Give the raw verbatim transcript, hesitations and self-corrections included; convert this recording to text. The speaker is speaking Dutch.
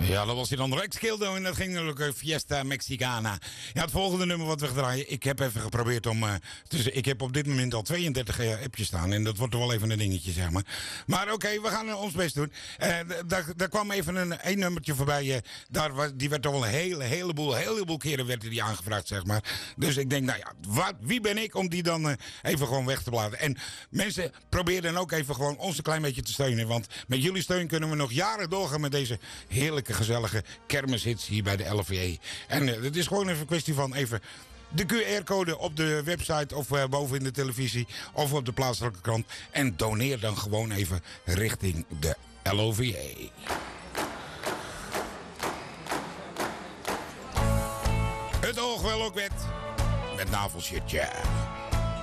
Ja, dat was hij dan Rex Kildo en dat ging natuurlijk uh, Fiesta Mexicana. Ja, het volgende nummer wat we draaien. Ik heb even geprobeerd om... Uh, dus ik heb op dit moment al tweeëndertig uh, appjes staan. En dat wordt er wel even een dingetje, zeg maar. Maar oké, okay, we gaan uh, ons best doen. Uh, daar, daar kwam even een, een nummertje voorbij. Uh, daar was, die werd toch wel een hele, heleboel, heleboel keren werd die aangevraagd, zeg maar. Dus ik denk, nou ja, wat, wie ben ik om die dan uh, even gewoon weg te blazen. En mensen, probeer dan ook even gewoon ons een klein beetje te steunen. Want met jullie steun kunnen we nog jaren doorgaan met deze heerlijke, gezellige kermishits hier bij de L V E. En uh, het is gewoon even een kwestie van even de Q R-code op de website of uh, boven in de televisie of op de plaatselijke krant. En doneer dan gewoon even richting de L O V E. Het oog wel ook wet met navelshit, ja.